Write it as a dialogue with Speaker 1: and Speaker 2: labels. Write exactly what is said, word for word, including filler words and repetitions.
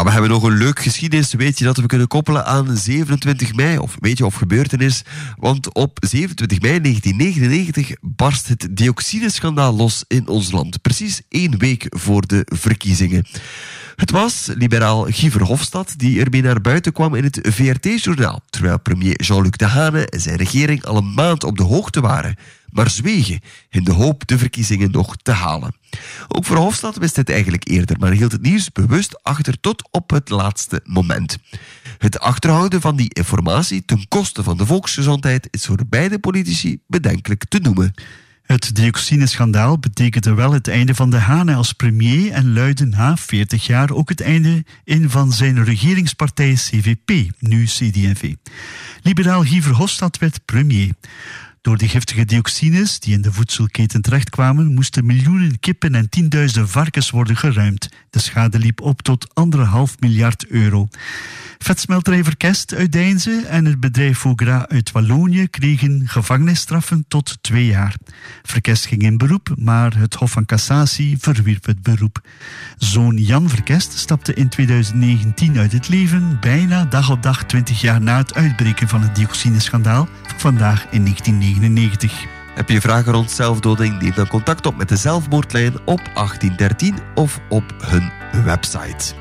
Speaker 1: Ja, we hebben nog een leuk geschiedenis, weet je, dat we kunnen koppelen aan zevenentwintig mei, of weet je, of gebeurtenis. Want op zevenentwintig mei negentien negenennegentig barst het dioxineschandaal los in ons land. Precies één week voor de verkiezingen. Het was liberaal Guy Verhofstadt die ermee naar buiten kwam in het V R T-journaal, terwijl premier Jean-Luc Dehaene en zijn regering al een maand op de hoogte waren, maar zwegen in de hoop de verkiezingen nog te halen. Ook Verhofstadt wist het eigenlijk eerder, maar hield het nieuws bewust achter tot op het laatste moment. Het achterhouden van die informatie ten koste van de volksgezondheid is voor beide politici bedenkelijk te noemen.
Speaker 2: Het dioxineschandaal betekende wel het einde van Dehaene als premier en luidde na veertig jaar ook het einde in van zijn regeringspartij C V P, nu C D en V. Liberaal Guy Verhofstadt werd premier. Door de giftige dioxines die in de voedselketen terechtkwamen, moesten miljoenen kippen en tienduizenden varkens worden geruimd. De schade liep op tot anderhalf miljard euro. Vetsmelterij Verkest uit Deinze en het bedrijf Foie Gras uit Wallonië kregen gevangenisstraffen tot twee jaar. Verkest ging in beroep, maar het Hof van Cassatie verwierp het beroep. Zoon Jan Verkest stapte in tweeduizend negentien uit het leven, bijna dag op dag twintig jaar na het uitbreken van het dioxineschandaal, vandaag in negentien negenennegentig.
Speaker 1: Heb je vragen rond zelfdoding? Neem dan contact op met de zelfmoordlijn op achttien dertien of op hun website.